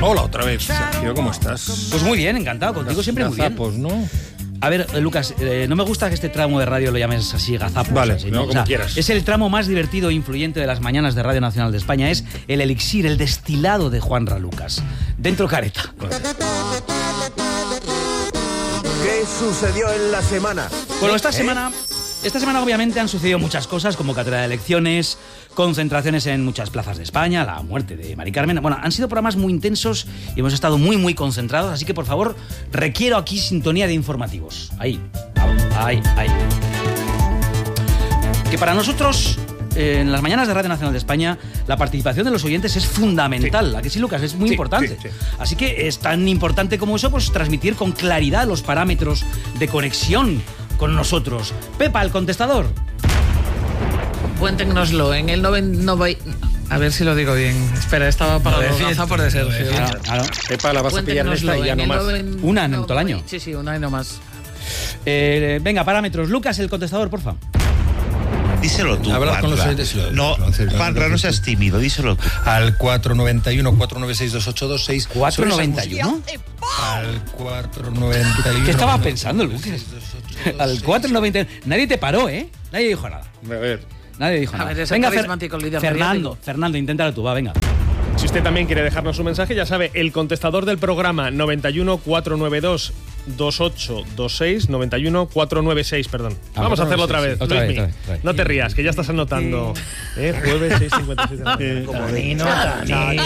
Hola otra vez, Sergio, ¿cómo estás? Pues muy bien, encantado, contigo siempre muy bien. Gazapos, ¿no? A ver, Lucas, no me gusta que este tramo de radio lo llames así, gazapos. Vale, así, no, como quieras. Es el tramo más divertido e influyente de las mañanas de Radio Nacional de España. Es el elixir, el destilado de Juanra Lucas. Dentro careta. ¿Qué sucedió en la semana? Bueno, esta semana obviamente han sucedido muchas cosas, como cátedra de elecciones, concentraciones en muchas plazas de España, la muerte de Mari Carmen. Bueno, han sido programas muy intensos y hemos estado muy concentrados, así que por favor, requiero aquí sintonía de informativos. Ahí. Que para nosotros, en las mañanas de Radio Nacional de España, la participación de los oyentes es fundamental. ¿A que sí, Lucas? Es muy importante. Sí. Así que es tan importante como eso, pues transmitir con claridad los parámetros de conexión con nosotros. Pepa, el contestador. Cuéntenoslo en el a ver si lo digo bien. Espera, estaba para por de Sergio. Claro. Pepa, la vas a pillar en esta y ya no más. Una en todo el año. Sí, una y no más. Venga, parámetros. Lucas, el contestador, porfa. Díselo tú, Habla con los Juanra. oyentes. No, Juanra, no seas tímido, díselo tú. Al 491-496-2826. 491. Al 491. ¿Qué estabas pensando, Lucas? Al 491. Nadie te paró, ¿eh? Nadie dijo nada. A ver. Nadie dijo nada. A ver, es venga, carismático, el líder Fernando, inténtalo tú, va, venga. Si usted también quiere dejarnos un mensaje, ya sabe, el contestador del programa 91-492-2826, 91-496, perdón. Vamos a hacerlo otra vez, Luismi. No te rías, que ya estás anotando. Jueves 6:56 de la mañana.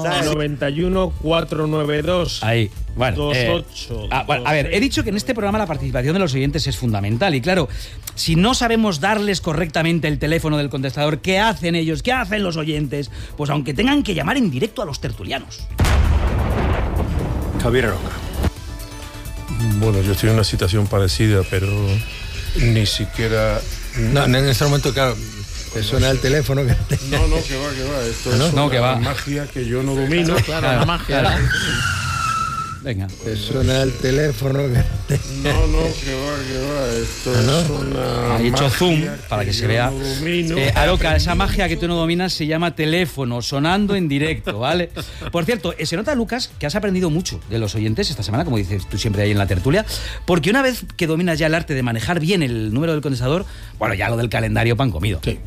91-492. Ahí, bueno. 28. A ver, he dicho que en este programa la participación de los oyentes es fundamental. Y claro, si no sabemos darles correctamente el teléfono del contestador, ¿qué hacen ellos? ¿Qué hacen los oyentes? Pues aunque tengan que llamar en directo a los tertulianos. Javier Aroca. Bueno, yo estoy en una situación parecida, pero ni siquiera... No, en este momento, claro, te suena el teléfono. No, que va. Esto es una magia que yo no domino. Claro, la magia. Venga. Te suena el teléfono. No, que va. Esto es una Ha hecho magia zoom para que se vea. yo no domino. Aroca, esa magia que tú no dominas se llama teléfono, sonando en directo, ¿vale? Por cierto, se nota, Lucas, que has aprendido mucho de los oyentes esta semana, como dices tú siempre ahí en la tertulia, porque una vez que dominas ya el arte de manejar bien el número del contestador, bueno, ya lo del calendario pan comido. Sí.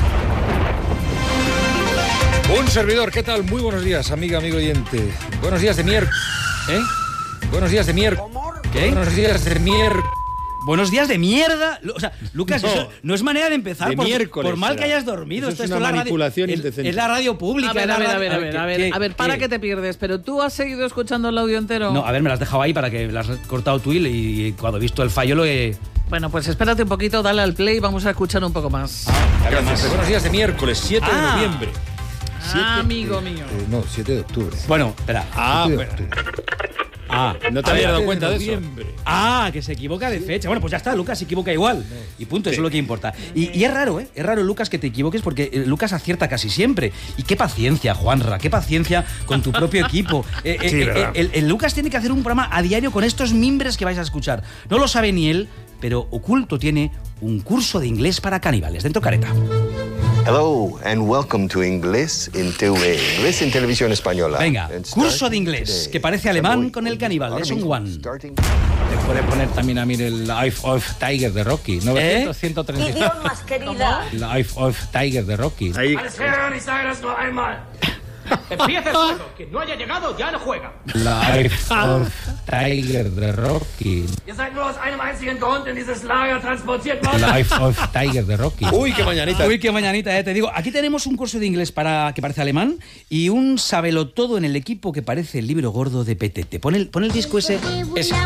Un servidor, ¿qué tal? Muy buenos días, amigo oyente. Buenos días de miércoles. Buenos días de miércoles. ¿Qué? Buenos días de miércoles. Buenos días de mierda. O sea, Lucas, No. eso no es manera de empezar. De miércoles por mal será. que hayas dormido. Eso es Esto una la manipulación radio, indecente. es la radio pública. A ver, ¿Qué? que te pierdes, pero tú has seguido escuchando el audio entero. No, a ver, me las has dejado ahí para que las has cortado tú y cuando he visto el fallo lo he... Bueno, pues espérate un poquito, dale al play, vamos a escuchar un poco más. Gracias. Buenos días de miércoles, 7 de noviembre. Amigo mío. No, 7 de octubre. Bueno, espera. 7 de octubre. ¿No te habías dado cuenta de eso? Que se equivoca de fecha. Bueno, pues ya está, Lucas se equivoca igual. Y punto, eso es lo que importa. Y es raro, ¿eh? Es raro, Lucas, que te equivoques porque Lucas acierta casi siempre. Y qué paciencia, Juanra, qué paciencia con tu propio equipo. El Lucas tiene que hacer un programa a diario con estos mimbres que vais a escuchar. No lo sabe ni él, pero oculto tiene un curso de inglés para caníbales. Dentro careta. Hello and welcome to Inglés en TV. Inglés en televisión española. Venga, curso de inglés, que parece alemán con el caníbal. Es un one. Te puede poner también a mí el Life of Tiger de Rocky. 900-130. Idiomas, querida. Life of Tiger de Rocky. Ahí. Empieza el juego. Quien no haya llegado ya no juega. Life of Tiger de Rocky. Ihr seid nur aus einem einzigen Grund in dieses Lager transportiert worden. Life of Tiger de Rocky. Uy, qué mañanita. Uy, qué mañanita, te digo. Aquí tenemos un curso de inglés que parece alemán y un sabelotodo en el equipo que parece el libro gordo de Petete. Pon el disco ese.